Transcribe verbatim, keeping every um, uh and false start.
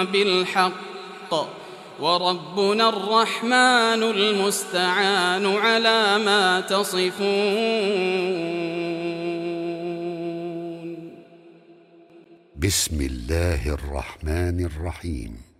بالحق وربنا الرحمن المستعان على ما تصفون. بسم الله الرحمن الرحيم.